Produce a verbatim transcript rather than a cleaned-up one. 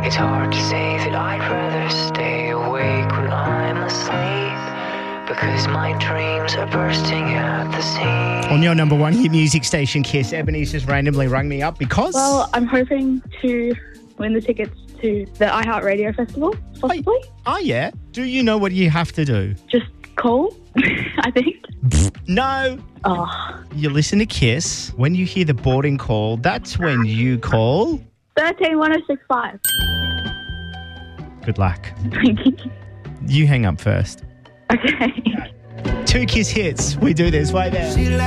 It's hard to say that I'd rather stay awake when I'm asleep, because my dreams are bursting at the seams. On your number one hit music station, Kiss, Ebony's just randomly rang me up because... Well, I'm hoping to win the tickets to the iHeartRadio Festival, possibly. Oh, yeah? Do you know what you have to do? Just call, I think. No. Oh. You listen to Kiss. When you hear the boarding call, that's when you call... thirteen one oh six five. Good luck. Thank you. You hang up first. Okay. Two Kiss hits. We do this. Wait there.